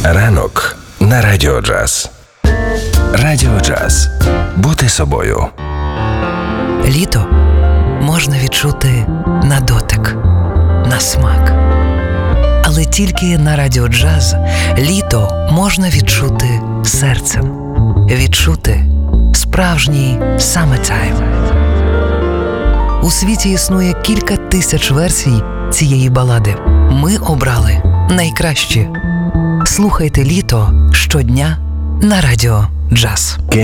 Ранок на Радіо Джаз. Радіо Джаз. Бути собою. Літо можна відчути на дотик, на смак. Але тільки на Радіо Джаз літо можна відчути серцем. Відчути справжній summertime. У світі існує кілька тисяч версій цієї балади. Ми обрали найкращі. Слухайте літо щодня на Радіо Джаз.